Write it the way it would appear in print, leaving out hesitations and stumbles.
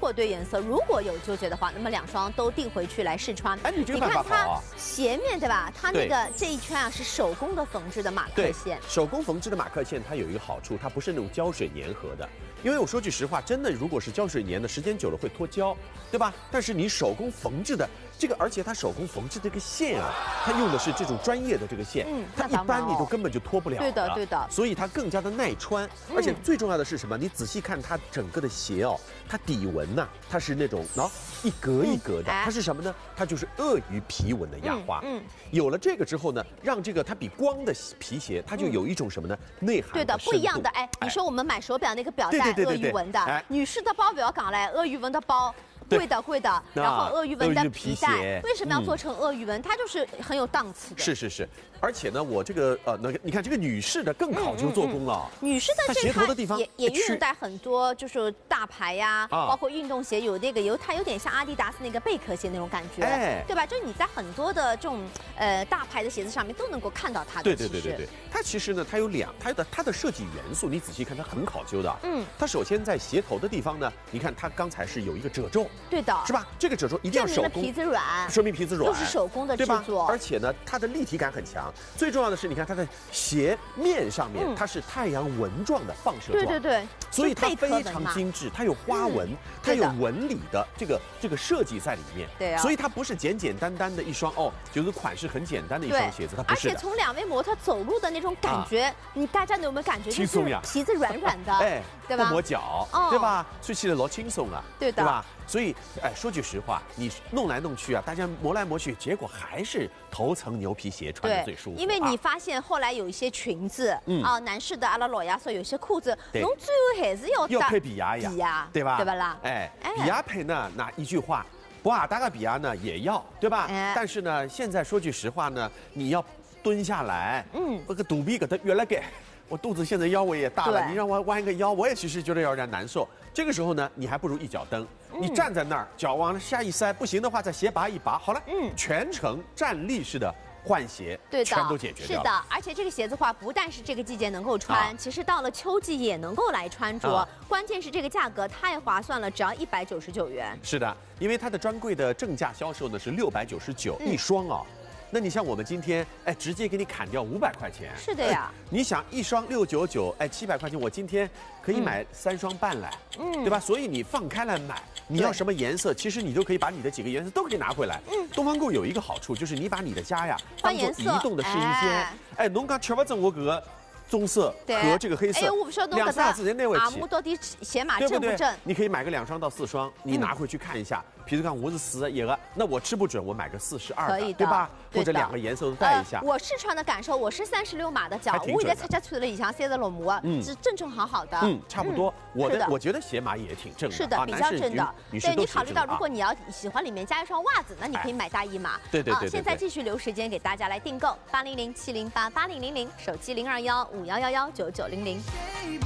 果对颜色如果有纠结的话，那么2双都订回去来试穿。 哎，你这个办法好啊！ 鞋面对吧？它那个这一圈啊是手工的缝制的马克线。 手工缝制的马克线，它有一个好处，它不是那种胶水粘合的。因为我说句实话，真的如果是胶水粘的，时间久了会脱胶，对吧？但是你手工缝制的这个，而且它手工缝制这个线啊，它用的是这种专业的这个线，它一般你都根本就脱不了。 对的，对的。 所以它更加的耐穿，而且最重要的是什么？你仔细看它整个的鞋哦，它底纹呐，它是那种一格一格的，它是什么呢？它就是鳄鱼皮纹的压花。有了这个之后呢，让这个它比光的皮鞋，它就有一种什么呢？内涵。 对的，不一样的。哎，你说我们买手表那个表带鳄鱼纹的，女士的包不要讲嘞，鳄鱼纹的包。贵的，然后鳄鱼纹的皮带，为什么要做成鳄鱼纹？它就是很有档次的。 是，而且呢，我这个你看这个女士的更考究做工了。 女士的鞋头的地方也运用在很多就是大牌呀，包括运动鞋它有点像阿迪达斯那个贝壳鞋那种感觉，对吧？就是你在很多的这种大牌的鞋子上面都能够看到它的。 对，它其实呢，它有它的设计元素，你仔细看它很考究的。它首先在鞋头的地方呢，你看它刚才是有一个褶皱。 对的， 是吧？这个褶皱一定要手工， 皮子软， 说明皮子软， 都是手工的制作， 而且呢，它的立体感很强。最重要的是，你看它的鞋面上面，它是太阳纹状的放射状， 对， 所以它非常精致，它有花纹，它有纹理的这个设计在里面。 对啊， 所以它不是简简单单的一双就是款式很简单的一双鞋子，它不是。 而且从2位模特走路的那种感觉，大家有没有感觉？ 轻松呀， 皮子软软的，对吧？ 不磨脚，对吧？吹起来老轻松啊， 对吧？所以，说句实话，你弄来弄去啊，大家磨来磨去，结果还是头层牛皮鞋穿的最舒服。 因为你发现后来有一些裙子，男士的阿拉老亚色，有些裤子，侬最后还是要配皮亚呀，对吧？ 对吧啦？ 皮亚配呢，那一句话，博尔达格比亚呢也要，对吧？但是呢，现在说句实话呢，你要蹲下来，这个肚皮给它越来越。我肚子现在腰围也大了，你让我弯一个腰，我也其实觉得有点难受。这个时候呢，你还不如一脚蹬，你站在那儿，脚往下一塞，不行的话再鞋拔一拔，好了，全程站立式的换鞋，全都解决掉了。 是的，而且这个鞋子话，不但是这个季节能够穿，其实到了秋季也能够来穿着。关键是这个价格太划算了，只要199元。 是的，因为它的专柜的正价销售呢是699一双啊。那你像我们今天，直接给你砍掉500块钱。 是的呀。 你想一双699，700块钱，我今天可以买3双半来，对吧？所以你放开来买，你要什么颜色，其实你就可以把你的几个颜色都可以拿回来。东方购有一个好处，就是你把你的家呀当做移动的试衣间。侬讲吃不准我个棕色和这个黑色， 我不晓得 2、3次人那位起，到底鞋码正不正？ 你可以买个2双到4双，你拿回去看一下。比如讲我是41个，那我吃不准，我买个42个，对吧？或者2个颜色都带一下。 我试穿的感受，我是36码的脚，我现在参加穿了以上36码，是正正好好的。 差不多。我觉得鞋码也挺正的， 是的，比较正的。对你考虑到，如果你要喜欢里面加一双袜子，那你可以买大1码。 对。 现在继续留时间给大家来订购800-708-8000，手机0215119900。